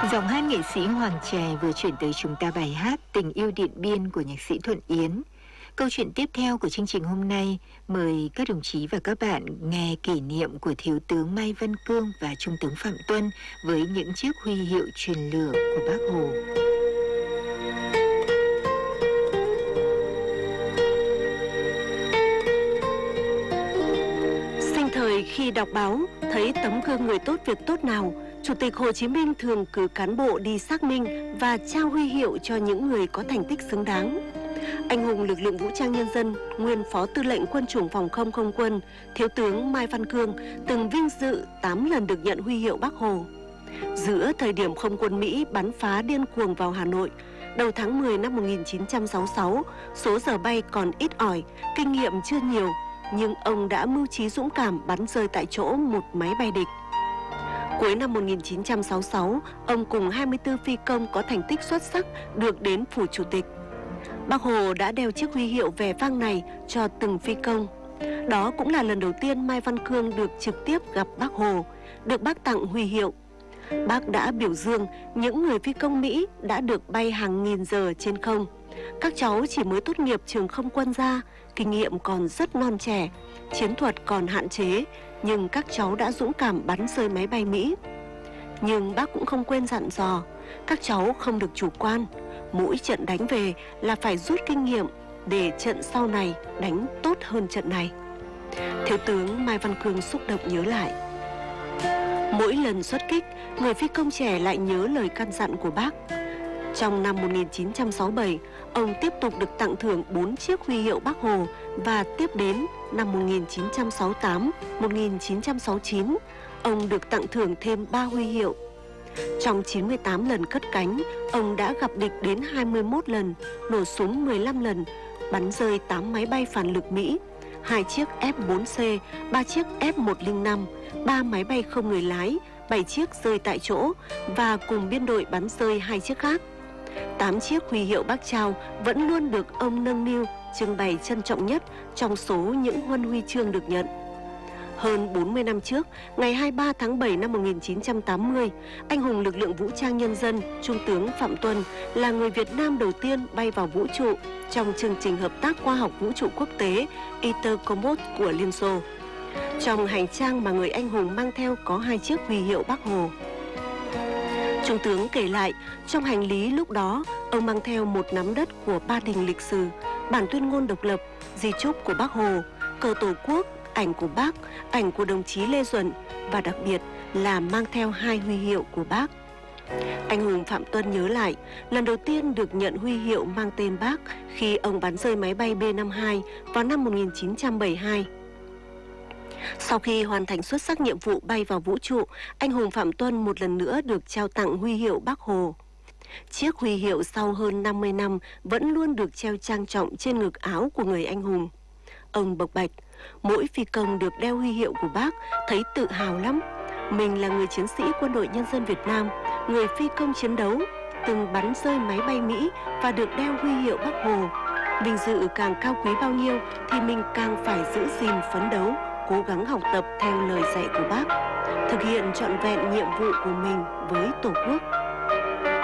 Giọng hát nghệ sĩ Hoàng Trài vừa chuyển tới chúng ta bài hát Tình yêu Điện Biên của nhạc sĩ Thuận Yến. Câu chuyện tiếp theo của chương trình hôm nay mời các đồng chí và các bạn nghe kỷ niệm của Thiếu tướng Mai Văn Cương và Trung tướng Phạm Tuân với những chiếc huy hiệu truyền lửa của Bác Hồ. Sinh thời khi đọc báo, thấy tấm gương người tốt việc tốt nào, Chủ tịch Hồ Chí Minh thường cử cán bộ đi xác minh và trao huy hiệu cho những người có thành tích xứng đáng. Anh hùng lực lượng vũ trang nhân dân, nguyên Phó Tư lệnh Quân chủng Phòng không Không quân, Thiếu tướng Mai Văn Cương từng vinh dự 8 lần được nhận huy hiệu Bác Hồ. Giữa thời điểm không quân Mỹ bắn phá điên cuồng vào Hà Nội, đầu tháng 10 năm 1966, số giờ bay còn ít ỏi, kinh nghiệm chưa nhiều, nhưng ông đã mưu trí dũng cảm bắn rơi tại chỗ một máy bay địch. Cuối năm 1966, ông cùng 24 phi công có thành tích xuất sắc được đến Phủ Chủ tịch. Bác Hồ đã đeo chiếc huy hiệu vẻ vang này cho từng phi công. Đó cũng là lần đầu tiên Mai Văn Cương được trực tiếp gặp Bác Hồ, được Bác tặng huy hiệu. Bác đã biểu dương những người phi công Mỹ đã được bay hàng nghìn giờ trên không. Các cháu chỉ mới tốt nghiệp trường không quân ra, kinh nghiệm còn rất non trẻ, chiến thuật còn hạn chế, nhưng các cháu đã dũng cảm bắn rơi máy bay Mỹ. Nhưng Bác cũng không quên dặn dò, các cháu không được chủ quan, mỗi trận đánh về là phải rút kinh nghiệm để trận sau này đánh tốt hơn trận này. Thiếu tướng Mai Văn Cương xúc động nhớ lại. Mỗi lần xuất kích, người phi công trẻ lại nhớ lời căn dặn của Bác. Trong năm 1967, ông tiếp tục được tặng thưởng 4 chiếc huy hiệu Bác Hồ và tiếp đến năm 1968, 1969, ông được tặng thưởng thêm 3 huy hiệu. Trong 98 lần cất cánh, ông đã gặp địch đến 21 lần, nổ súng 15 lần, bắn rơi 8 máy bay phản lực Mỹ, 2 chiếc F-4C, 3 chiếc F-105, 3 máy bay không người lái, 7 chiếc rơi tại chỗ và cùng biên đội bắn rơi 2 chiếc khác. 8 chiếc huy hiệu Bác trao vẫn luôn được ông nâng niu, trưng bày trân trọng nhất trong số những huân huy chương được nhận. Hơn 40 năm trước, ngày 23 tháng 7 năm 1980, anh hùng lực lượng vũ trang nhân dân Trung tướng Phạm Tuân là người Việt Nam đầu tiên bay vào vũ trụ trong chương trình hợp tác khoa học vũ trụ quốc tế ITER-COMOS của Liên Xô. Trong hành trang mà người anh hùng mang theo có 2 chiếc huy hiệu Bác Hồ. Trung tướng kể lại, trong hành lý lúc đó, ông mang theo một nắm đất của Ba Đình lịch sử, bản tuyên ngôn độc lập, di chúc của Bác Hồ, cờ Tổ quốc, ảnh của Bác, ảnh của đồng chí Lê Duẩn và đặc biệt là mang theo 2 huy hiệu của Bác. Anh hùng Phạm Tuân nhớ lại, lần đầu tiên được nhận huy hiệu mang tên Bác khi ông bắn rơi máy bay B-52 vào năm 1972. Sau khi hoàn thành xuất sắc nhiệm vụ bay vào vũ trụ, anh hùng Phạm Tuân một lần nữa được trao tặng huy hiệu Bác Hồ. Chiếc huy hiệu sau hơn 50 năm vẫn luôn được treo trang trọng trên ngực áo của người anh hùng. Ông bộc bạch, mỗi phi công được đeo huy hiệu của Bác thấy tự hào lắm. Mình là người chiến sĩ Quân đội Nhân dân Việt Nam, người phi công chiến đấu, từng bắn rơi máy bay Mỹ và được đeo huy hiệu Bác Hồ. Vinh dự càng cao quý bao nhiêu thì mình càng phải giữ gìn phấn đấu, cố gắng học tập theo lời dạy của Bác, thực hiện trọn vẹn nhiệm vụ của mình với Tổ quốc.